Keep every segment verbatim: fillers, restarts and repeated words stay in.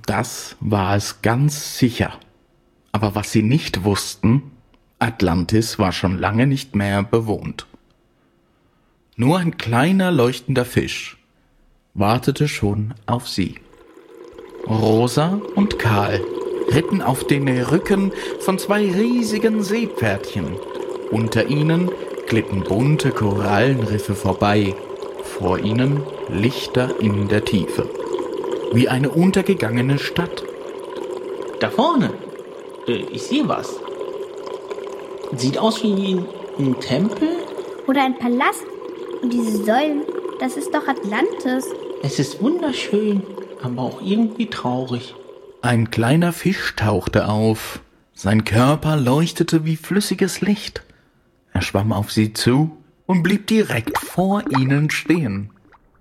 Das war es ganz sicher. Aber was sie nicht wussten, Atlantis war schon lange nicht mehr bewohnt. Nur ein kleiner leuchtender Fisch wartete schon auf sie. Rosa und Karl ritten auf den Rücken von zwei riesigen Seepferdchen. Unter ihnen glitten bunte Korallenriffe vorbei, vor ihnen Lichter in der Tiefe, wie eine untergegangene Stadt. Da vorne, äh, ich sehe was. Sieht aus wie ein, ein Tempel. Oder ein Palast. Und diese Säulen, das ist doch Atlantis. Es ist wunderschön, aber auch irgendwie traurig. Ein kleiner Fisch tauchte auf. Sein Körper leuchtete wie flüssiges Licht. Er schwamm auf sie zu und blieb direkt vor ihnen stehen.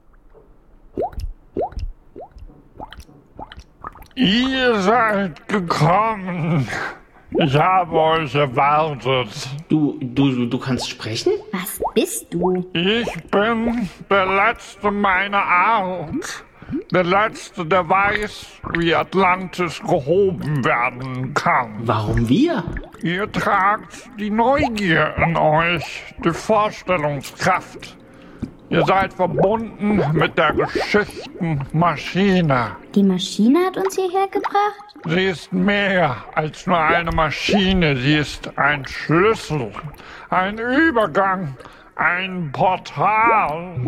Ihr seid gekommen. Ich habe euch erwartet. Du, du, du kannst sprechen? Was bist du? Ich bin der Letzte meiner Art. Der Letzte, der weiß, wie Atlantis gehoben werden kann. Warum wir? Ihr tragt die Neugier in euch, die Vorstellungskraft. Ihr seid verbunden mit der Geschichtenmaschine. Die Maschine hat uns hierher gebracht? Sie ist mehr als nur eine Maschine. Sie ist ein Schlüssel, ein Übergang, ein Portal.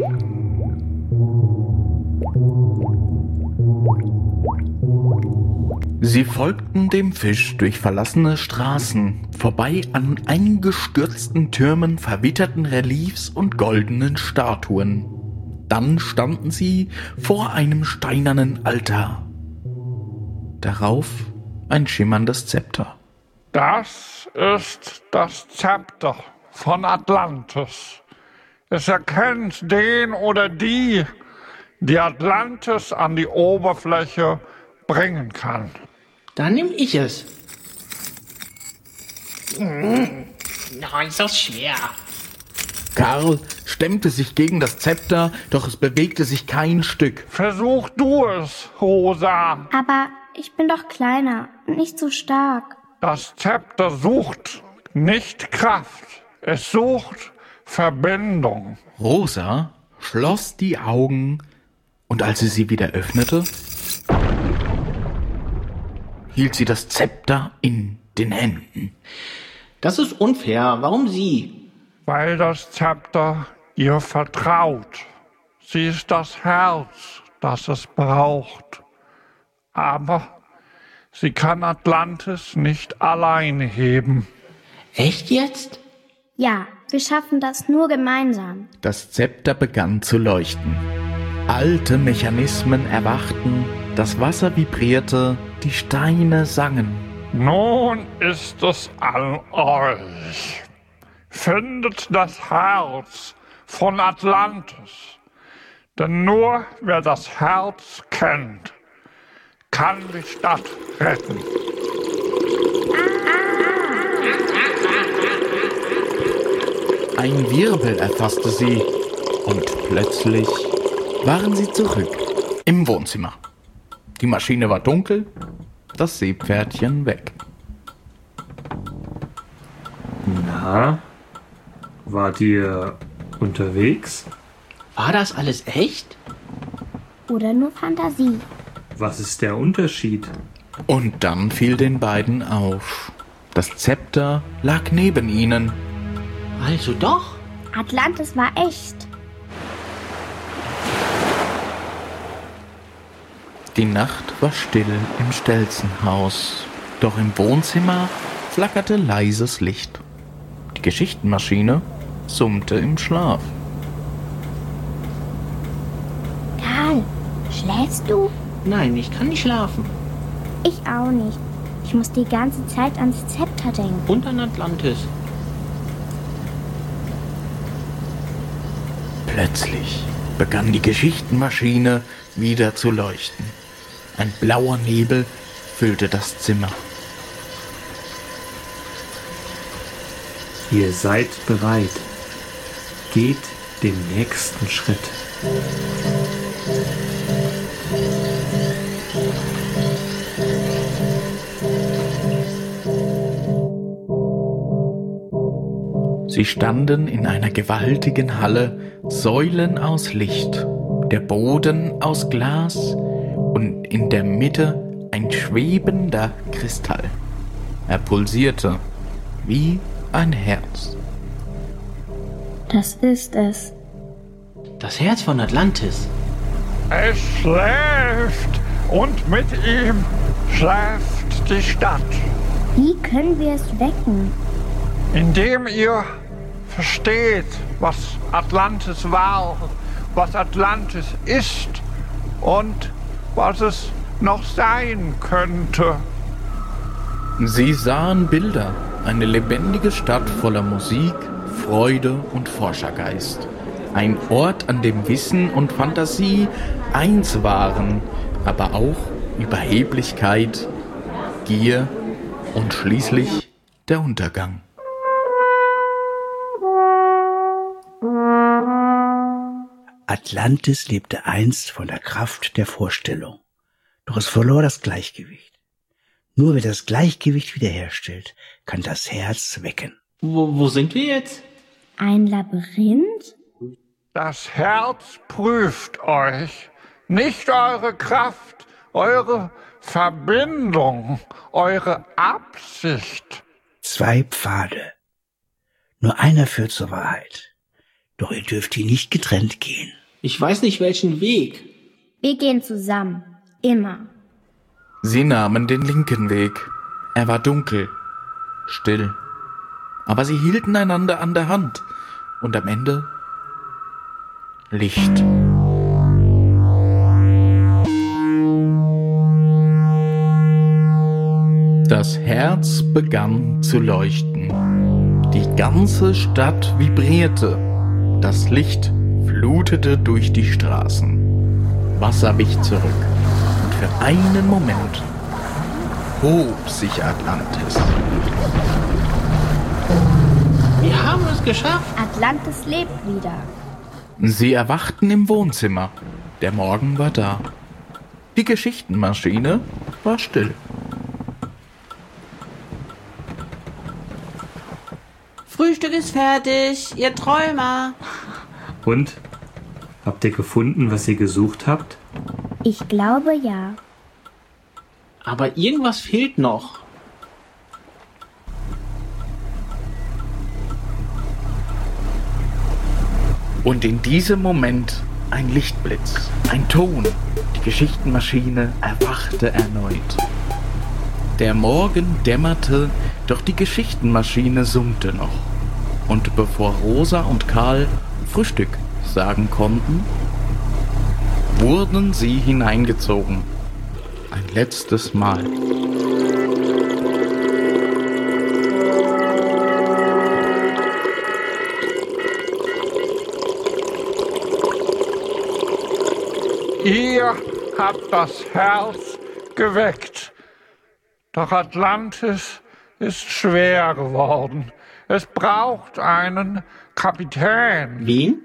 Sie folgten dem Fisch durch verlassene Straßen, vorbei an eingestürzten Türmen, verwitterten Reliefs und goldenen Statuen. Dann standen sie vor einem steinernen Altar. Darauf ein schimmerndes Zepter. Das ist das Zepter von Atlantis. Es erkennt den oder die, die Atlantis an die Oberfläche bringen kann. Dann nehme ich es. Mmh. Oh, ist das schwer. Karl stemmte sich gegen das Zepter, doch es bewegte sich kein Stück. Versuch du es, Rosa. Aber ich bin doch kleiner und nicht so stark. Das Zepter sucht nicht Kraft, es sucht Verbindung. Rosa schloss die Augen und als sie sie wieder öffnete, hielt sie das Zepter in den Händen. Das ist unfair. Warum sie? Weil das Zepter ihr vertraut. Sie ist das Herz, das es braucht. Aber sie kann Atlantis nicht alleine heben. Echt jetzt? Ja, wir schaffen das nur gemeinsam. Das Zepter begann zu leuchten. Alte Mechanismen erwachten, das Wasser vibrierte, die Steine sangen. Nun ist es an euch. Findet das Herz von Atlantis. Denn nur wer das Herz kennt, kann die Stadt retten. Ein Wirbel erfasste sie und plötzlich waren sie zurück im Wohnzimmer. Die Maschine war dunkel, das Seepferdchen weg. Na, wart ihr unterwegs? War das alles echt? Oder nur Fantasie? Was ist der Unterschied? Und dann fiel den beiden auf. Das Zepter lag neben ihnen. Also doch? Atlantis war echt. Die Nacht war still im Stelzenhaus, doch im Wohnzimmer flackerte leises Licht. Die Geschichtenmaschine summte im Schlaf. Karl, schläfst du? Nein, ich kann nicht schlafen. Ich auch nicht. Ich muss die ganze Zeit ans Zepter denken. Und an Atlantis. Plötzlich begann die Geschichtenmaschine wieder zu leuchten. Ein blauer Nebel füllte das Zimmer. Ihr seid bereit. Geht den nächsten Schritt. Sie standen in einer gewaltigen Halle, Säulen aus Licht, der Boden aus Glas und in der Mitte ein schwebender Kristall. Er pulsierte wie ein Herz. Das ist es. Das Herz von Atlantis. Es schläft und mit ihm schläft die Stadt. Wie können wir es wecken? Indem ihr versteht, was Atlantis war, was Atlantis ist und was es noch sein könnte. Sie sahen Bilder, eine lebendige Stadt voller Musik, Freude und Forschergeist. Ein Ort, an dem Wissen und Fantasie eins waren, aber auch Überheblichkeit, Gier und schließlich der Untergang. Atlantis lebte einst von der Kraft der Vorstellung, doch es verlor das Gleichgewicht. Nur wer das Gleichgewicht wiederherstellt, kann das Herz wecken. Wo, wo sind wir jetzt? Ein Labyrinth? Das Herz prüft euch, nicht eure Kraft, eure Verbindung, eure Absicht. Zwei Pfade. Nur einer führt zur Wahrheit. Doch ihr dürft hier nicht getrennt gehen. Ich weiß nicht, welchen Weg. Wir gehen zusammen. Immer. Sie nahmen den linken Weg. Er war dunkel, still. Aber sie hielten einander an der Hand. Und am Ende Licht. Das Herz begann zu leuchten. Die ganze Stadt vibrierte. Das Licht flutete durch die Straßen. Wasser wich zurück. Und für einen Moment hob sich Atlantis. Wir haben es geschafft. Atlantis lebt wieder. Sie erwachten im Wohnzimmer. Der Morgen war da. Die Geschichtenmaschine war still. Frühstück ist fertig, ihr Träumer. Und? Habt ihr gefunden, was ihr gesucht habt? Ich glaube ja. Aber irgendwas fehlt noch. Und in diesem Moment ein Lichtblitz, ein Ton. Die Geschichtenmaschine erwachte erneut. Der Morgen dämmerte, doch die Geschichtenmaschine summte noch. Und bevor Rosa und Karl Frühstück sagen konnten, wurden sie hineingezogen. Ein letztes Mal. Ihr habt das Herz geweckt. Doch Atlantis ist schwer geworden. Es braucht einen Kapitän. Wen?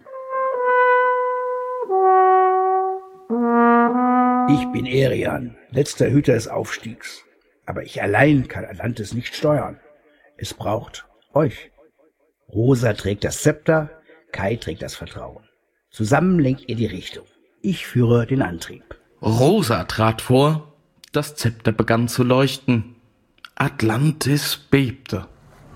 Ich bin Erian, letzter Hüter des Aufstiegs. Aber ich allein kann Atlantis nicht steuern. Es braucht euch. Rosa trägt das Zepter, Kai trägt das Vertrauen. Zusammen lenkt ihr die Richtung. Ich führe den Antrieb. Rosa trat vor, das Zepter begann zu leuchten. Atlantis bebte.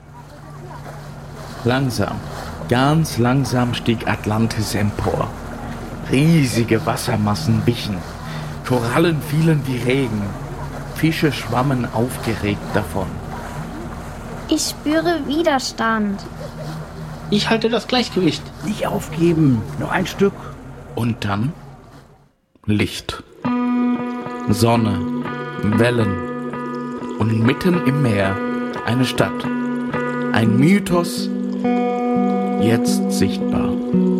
Langsam, ganz langsam stieg Atlantis empor. Riesige Wassermassen wichen. Korallen fielen wie Regen. Fische schwammen aufgeregt davon. Ich spüre Widerstand. Ich halte das Gleichgewicht. Nicht aufgeben, noch ein Stück. Und dann Licht. Sonne, Wellen und mitten im Meer eine Stadt. Ein Mythos, jetzt sichtbar.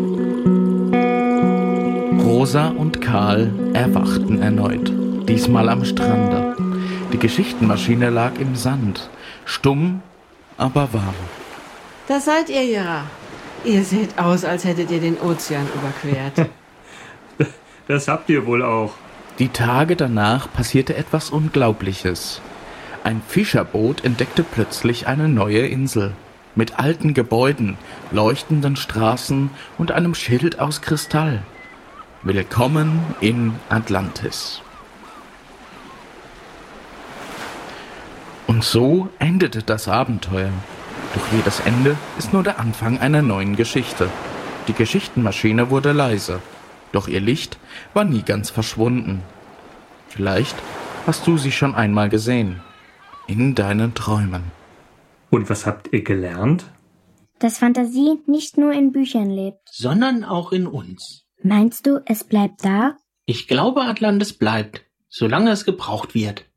Rosa und Karl erwachten erneut, diesmal am Strande. Die Geschichtenmaschine lag im Sand, stumm, aber warm. Das seid ihr ja. Ihr seht aus, als hättet ihr den Ozean überquert. Das habt ihr wohl auch. Die Tage danach passierte etwas Unglaubliches. Ein Fischerboot entdeckte plötzlich eine neue Insel. mit alten Gebäuden, leuchtenden Straßen und einem Schild aus Kristall. Willkommen in Atlantis. Und so endete das Abenteuer. Doch jedes Ende ist nur der Anfang einer neuen Geschichte. Die Geschichtenmaschine wurde leise, doch ihr Licht war nie ganz verschwunden. Vielleicht hast du sie schon einmal gesehen, in deinen Träumen. Und was habt ihr gelernt? Dass Fantasie nicht nur in Büchern lebt. Sondern auch in uns. Meinst du, es bleibt da? Ich glaube, Atlantis bleibt, solange es gebraucht wird.